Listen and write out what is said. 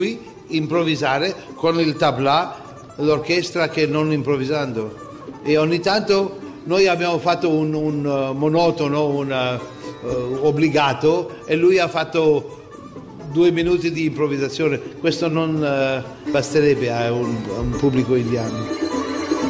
improvvisare con il tabla, l'orchestra che non improvvisando. E ogni tanto noi abbiamo fatto un monotono, un obbligato, e lui ha fatto 2 minuti di improvvisazione. Questo non basterebbe a un pubblico indiano.